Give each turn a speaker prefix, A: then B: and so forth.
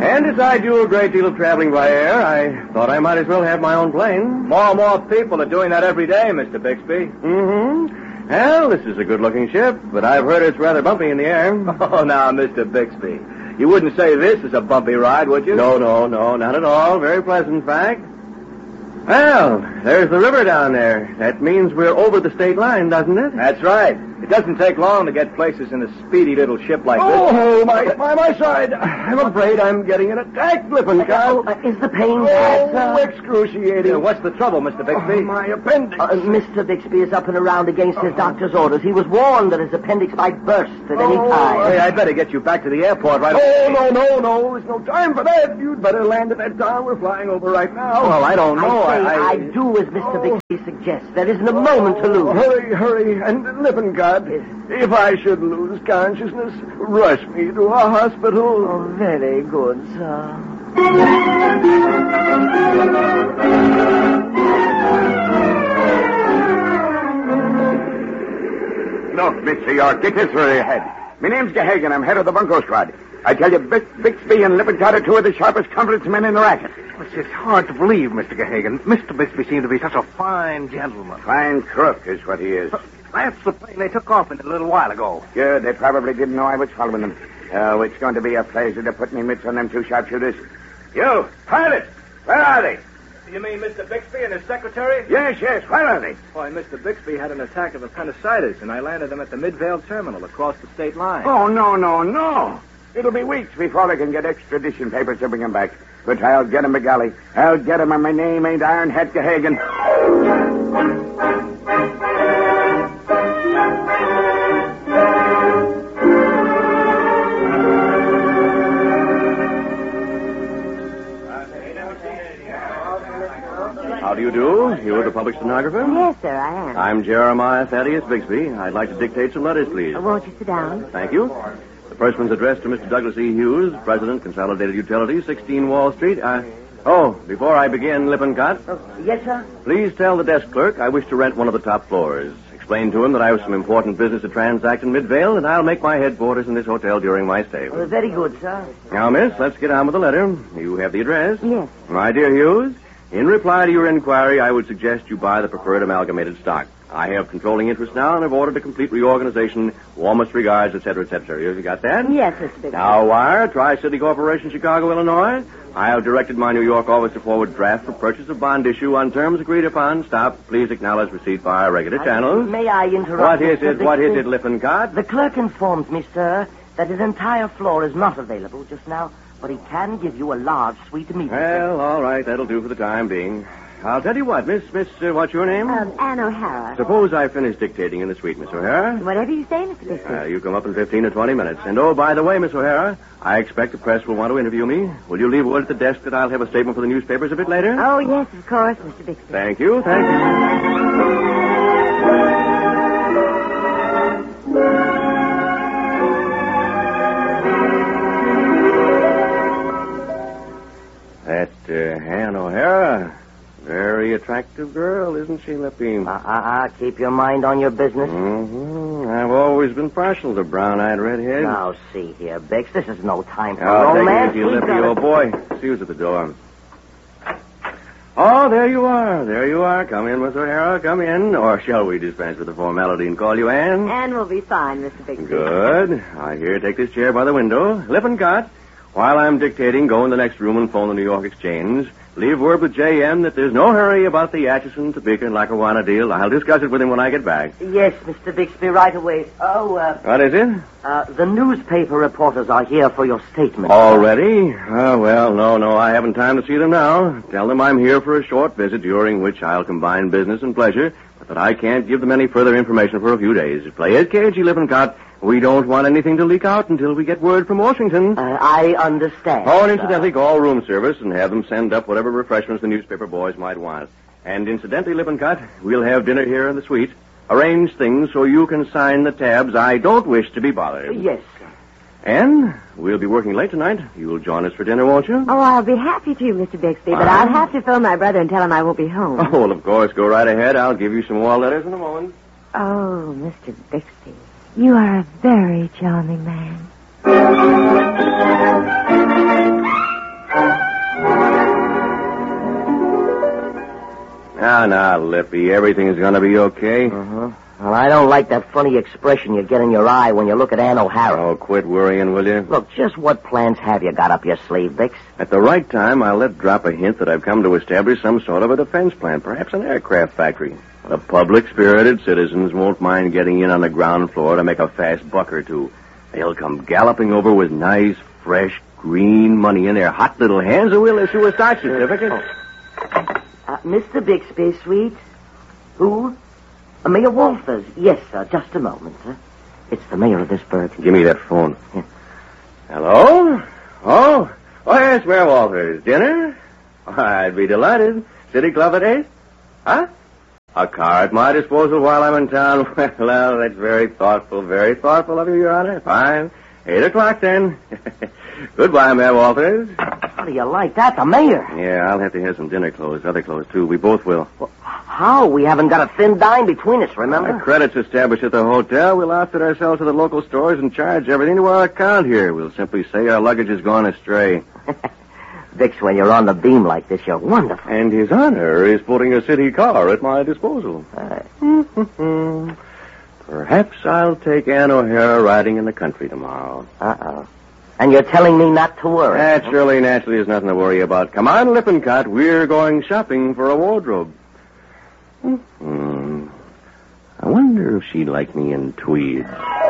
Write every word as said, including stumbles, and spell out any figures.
A: And as I do a great deal of traveling by air, I thought I might as well have my own plane.
B: More and more people are doing that every day, Mister Bixby.
A: Mm-hmm. Well, this is a good-looking ship, but I've heard it's rather bumpy in the air.
B: Oh, now, Mister Bixby, you wouldn't say this is a bumpy ride, would you?
A: No, no, no, not at all. Very pleasant, in fact. Well, there's the river down there. That means we're over the state line, doesn't it?
B: That's right. It doesn't take long to get places in a speedy little ship like this.
A: Oh, my, my, my side. I'm afraid I'm getting an attack, Lippincott.
C: Oh, uh, is the pain bad,
A: Oh,
C: sir?
A: excruciating.
B: Uh, what's the trouble, Mister Bixby?
A: Oh, my appendix.
C: Uh, Mister Bixby is up and around against his doctor's orders. He was warned that his appendix might burst at any
A: Oh,
C: time.
B: Hey, I'd better get you back to the airport right
A: Oh,
B: away.
A: no, no, no. There's no time for that. You'd better land at that town we're flying over right now.
B: Well, I don't know.
C: I say,
B: I,
C: I do as Mister Bixby suggests. There isn't a moment to lose.
A: Hurry, hurry. And Lippincott, if I should lose consciousness, rush me to a hospital.
C: Oh, very good, sir.
D: Look, Mister York, get this through your head. My name's Gahagan. I'm head of the bunco squad. I tell you, Bix, Bixby and Lippincott are two of the sharpest confidence men in the racket.
E: It's just hard to believe, Mister Gahagan. Mister Bixby seemed to be such a fine gentleman.
D: Fine crook is what he is.
E: That's the plane they took off in a little while ago.
D: Good. They probably didn't know I was following them. Oh, it's going to be a pleasure to put me mitts on them two sharpshooters. You, pilot, where are they?
B: You mean Mister Bixby and his secretary?
D: Yes, yes, where are they?
B: Why, Mister Bixby had an attack of appendicitis, and I landed him at the Midvale terminal across the state line.
D: Oh, no, no, no. It'll be weeks before I can get extradition papers to bring him back. But I'll get him, McGalley. I'll get him, and my name ain't Iron Hat Gahagan.
A: How do you do? You're the public stenographer?
F: Yes, sir, I am.
A: I'm Jeremiah Thaddeus Bixby. I'd like to dictate some letters, please.
F: Uh, won't you sit down?
A: Thank you. The first one's addressed to Mister Douglas E. Hughes, President, Consolidated Utilities, sixteen Wall Street. Uh, oh, before I begin, Lippincott,
C: Oh, yes, sir?
A: please tell the desk clerk I wish to rent one of the top floors. Explain to him that I have some important business to transact in Midvale, and I'll make my headquarters in this hotel during my stay.
C: Oh, very good, sir.
A: Now, miss, let's get on with the letter. You have the address?
F: Yes.
A: My dear Hughes, in reply to your inquiry, I would suggest you buy the preferred amalgamated stock. I have controlling interest now and have ordered a complete reorganization. Warmest regards, et cetera, et cetera. Have you got that?
F: Yes, Mister Bixby.
A: Now, wire, Tri-City Corporation, Chicago, Illinois. I have directed my New York office to forward draft for purchase of bond issue on terms agreed upon. Stop. Please acknowledge receipt via regular channels.
C: May I interrupt?
A: What is
C: Mister
A: it? What is
C: Bixby?
A: it, Lippincott?
C: The clerk informs me, sir, that his entire floor is not available just now, but he can give you a large suite immediately.
A: Well, all right. That'll do for the time being. I'll tell you what, Miss, Miss, uh, what's your name?
F: Um, Anne O'Hara.
A: Suppose I finish dictating in the suite, Miss O'Hara.
F: Whatever you say, Mister Bixby.
A: Uh, you come up in fifteen or twenty minutes. And, oh, by the way, Miss O'Hara, I expect the press will want to interview me. Will you leave word at the desk that I'll have a statement for the newspapers a bit later?
F: Oh, yes, of course, Mister Bixby.
A: Thank you, thank you. That uh, Anne O'Hara, very attractive girl, isn't she, Lippy?
C: Uh, uh, uh, keep your mind on your business.
A: Mm-hmm. I've always been partial to brown-eyed redheads.
C: Now, see here, Bix, this is no time for
A: Oh,
C: romance.
A: take it easy,
C: We've
A: Lippy,
C: got
A: old
C: to-
A: boy. See who's at the door. Oh, there you are. There you are. Come in, Miss O'Hara. Come in. Or shall we dispense with the formality and call you Anne?
F: Anne will be fine, Mister Bixby.
A: Good. I hear take this chair by the window. Lippincott, while I'm dictating, go in the next room and phone the New York Exchange. Leave word with J M that there's no hurry about the Atchison, Topeka, and Lackawanna deal. I'll discuss it with him when I get back.
C: Yes, Mister Bixby, right away. Oh, uh,
A: What is it?
C: uh, the newspaper reporters are here for your statement.
A: Already? Oh, well, no, no, I haven't time to see them now. Tell them I'm here for a short visit during which I'll combine business and pleasure, but that I can't give them any further information for a few days. Play it cagey, Lippincott. We don't want anything to leak out until we get word from Washington.
C: Uh, I understand.
A: Oh, and
C: sir.
A: incidentally, call room service and have them send up whatever refreshments the newspaper boys might want. And incidentally, Lippincott, we'll have dinner here in the suite. Arrange things so you can sign the tabs. I don't wish to be bothered.
C: Yes, sir.
A: And we'll be working late tonight. You'll join us for dinner, won't you?
F: Oh, I'll be happy to, Mister Bixby, but I'll have to phone my brother and tell him I won't be home.
A: Oh, well, of course. Go right ahead. I'll give you some more letters in a moment.
F: Oh, Mister Bixby, you are a very charming man.
A: now, Lippy. Everything's going to be okay.
C: Uh-huh. Well, I don't like that funny expression you get in your eye when you look at Ann O'Hara.
A: Oh, quit worrying, will you?
C: Look, just what plans have you got up your sleeve, Bix?
A: At the right time, I'll let drop a hint that I've come to establish some sort of a defense plant, perhaps an aircraft factory. The public-spirited citizens won't mind getting in on the ground floor to make a fast buck or two. They'll come galloping over with nice, fresh, green money in their hot little hands, and we'll issue a stock certificate.
C: Uh, Mister Bixby, sweet. Who? Uh, Mayor Walters. Yes, sir. Just a moment, sir. It's the mayor of this burg.
A: Give me that phone.
C: Yeah.
A: Hello? Oh? Oh, yes, Mayor Walters. Dinner? I'd be delighted. City Club at eight? Huh? A car at my disposal while I'm in town. Well, that's very thoughtful, very thoughtful of you, Your Honor. Fine. Eight o'clock, then. Goodbye, Mayor Walters.
C: How do you like that? The mayor?
A: Yeah, I'll have to have some dinner clothes, other clothes, too. We both will.
C: Well, how? We haven't got a thin dime between us, remember?
A: Our credit's established at the hotel. We'll outfit ourselves to the local stores and charge everything to our account here. We'll simply say our luggage has gone astray.
C: Vix, when you're on the beam like this, you're wonderful.
A: And His Honor is putting a city car at my disposal.
C: Uh,
A: Perhaps I'll take Ann O'Hara riding in the country tomorrow.
C: uh-oh. And you're telling me not to worry?
A: Naturally, naturally, there's nothing to worry about. Come on, Lippincott. We're going shopping for a wardrobe. Hmm. I wonder if she'd like me in tweeds.